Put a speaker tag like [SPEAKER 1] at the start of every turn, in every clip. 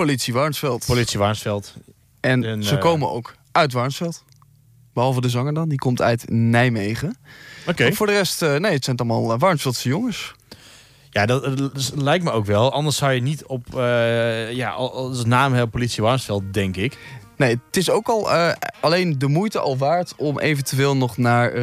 [SPEAKER 1] Politie Warnsveld.
[SPEAKER 2] Politie Warnsveld.
[SPEAKER 1] En ze komen ook uit Warnsveld. Behalve de zanger dan, die komt uit Nijmegen.
[SPEAKER 2] Oké.
[SPEAKER 1] Voor de rest, het zijn allemaal Warnsveldse jongens.
[SPEAKER 2] Ja, dat lijkt me ook wel. Anders zou je niet op als naam hebben Politie Warnsveld, denk ik.
[SPEAKER 1] Nee, het is ook al alleen de moeite al waard om eventueel nog naar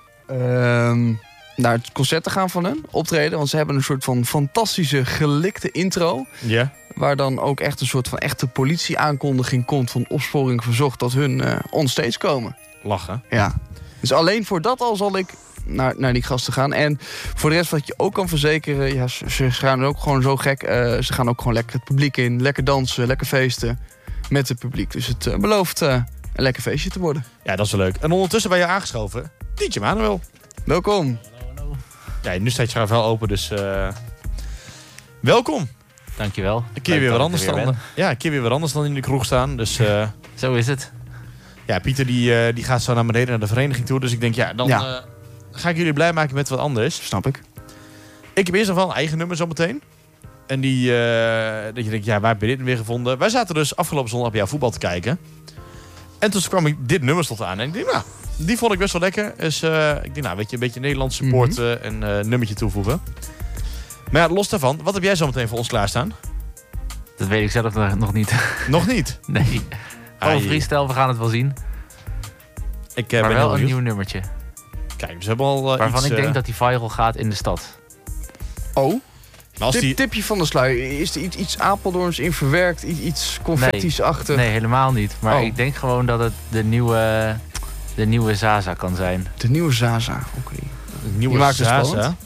[SPEAKER 1] het concert te gaan van hun optreden. Want ze hebben een soort van fantastische gelikte intro.
[SPEAKER 2] Ja.
[SPEAKER 1] Waar dan ook echt een soort van echte politieaankondiging komt van Opsporing Verzocht dat hun onstage komen.
[SPEAKER 2] Lachen.
[SPEAKER 1] Ja. Dus alleen voor dat al zal ik naar die gasten gaan. En voor de rest wat je ook kan verzekeren, ja, ze gaan ook gewoon zo gek. Ze gaan ook gewoon lekker het publiek in, lekker dansen, lekker feesten met het publiek. Dus het belooft een lekker feestje te worden.
[SPEAKER 2] Ja, dat is wel leuk. En ondertussen ben je aangeschoven, DJ Manuel.
[SPEAKER 1] Welkom.
[SPEAKER 2] Hallo. Ja, nu staat je graaf wel open, dus welkom.
[SPEAKER 3] Dankjewel.
[SPEAKER 2] Een keer weer wat anders dan. Ja, een keer weer wat anders dan in de kroeg staan. Dus
[SPEAKER 3] zo is het.
[SPEAKER 2] Ja, Pieter die gaat zo naar beneden naar de vereniging toe. Dus ik denk, ga ik jullie blij maken met wat anders.
[SPEAKER 1] Snap ik.
[SPEAKER 2] Ik heb eerst nog wel een eigen nummer zo meteen. En die, dat je denkt, waar heb je dit weer gevonden? Wij zaten dus afgelopen zondag bij jou voetbal te kijken. En toen kwam ik dit nummer tot aan. En ik denk, die vond ik best wel lekker. Dus ik denk, weet je, een beetje Nederlands support en nummertje toevoegen. Maar ja, los daarvan, wat heb jij zo meteen voor ons klaarstaan?
[SPEAKER 3] Dat weet ik zelf nog niet.
[SPEAKER 2] Nog niet?
[SPEAKER 3] Nee. Gewoon freestyle, we gaan het wel zien.
[SPEAKER 2] Ik
[SPEAKER 3] maar
[SPEAKER 2] ben
[SPEAKER 3] wel een nieuw nummertje.
[SPEAKER 2] Kijk, we hebben al
[SPEAKER 3] waarvan
[SPEAKER 2] iets,
[SPEAKER 3] ik denk dat die viral gaat in de stad.
[SPEAKER 1] Oh?
[SPEAKER 2] Als
[SPEAKER 1] tipje van de sluier. Is er iets Apeldoorns in verwerkt? Iets confetti's achter?
[SPEAKER 3] Nee, helemaal niet. Maar ik denk gewoon dat het de nieuwe Zaza kan zijn.
[SPEAKER 1] De nieuwe Zaza, oké.
[SPEAKER 2] De nieuwe Zaza?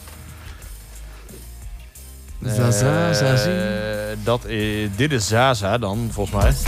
[SPEAKER 2] Dit is Zaza dan, volgens mij.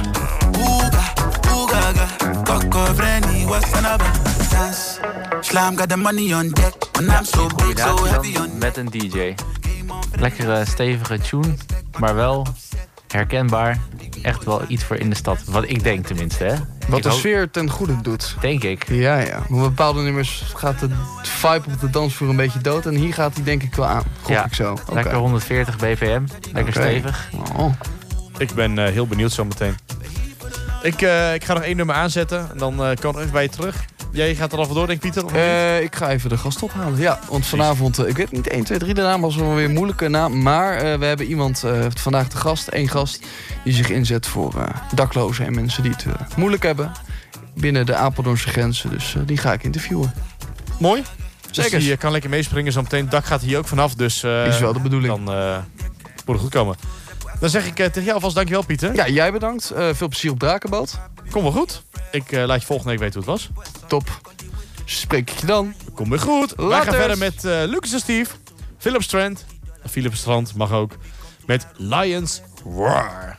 [SPEAKER 3] Met een DJ. Lekkere, stevige tune, maar wel herkenbaar. Echt wel iets voor in de stad. Wat ik denk tenminste, hè.
[SPEAKER 1] Wat de sfeer ten goede doet.
[SPEAKER 3] Denk ik.
[SPEAKER 1] Ja. Op bepaalde nummers gaat de vibe op de dansvloer een beetje dood. En hier gaat hij denk ik wel aan. Gok ik zo.
[SPEAKER 3] Lekker 140 bpm. Lekker stevig.
[SPEAKER 1] Oh.
[SPEAKER 2] Ik ben heel benieuwd zo meteen. Ik ga nog 1 nummer aanzetten. En dan kan ik even bij je terug. Jij gaat er al vandoor, denk ik, Pieter?
[SPEAKER 1] Ik ga even de gast ophalen. Ja, want vanavond, ik weet niet, 1, 2, 3, de naam was wel weer een moeilijke naam. Maar we hebben iemand, vandaag de gast, 1 gast, die zich inzet voor daklozen en mensen die het moeilijk hebben. Binnen de Apeldoornse grenzen. Dus die ga ik interviewen.
[SPEAKER 2] Mooi.
[SPEAKER 1] Zeker.
[SPEAKER 2] Dus die kan lekker meespringen zo meteen. Het dak gaat hier ook vanaf, dus
[SPEAKER 1] is wel de bedoeling.
[SPEAKER 2] Dan moet het goed komen. Dan zeg ik tegen jou alvast dankjewel, Pieter.
[SPEAKER 1] Ja, jij bedankt. Veel plezier op Drakenboot.
[SPEAKER 2] Kom wel goed. Ik laat je volgende week weten hoe het was.
[SPEAKER 1] Top. Spreek ik je dan.
[SPEAKER 2] Kom weer goed.
[SPEAKER 1] Laters.
[SPEAKER 2] Wij gaan verder met Lucas en Steve. Philip Strand mag ook. Met Lions Roar.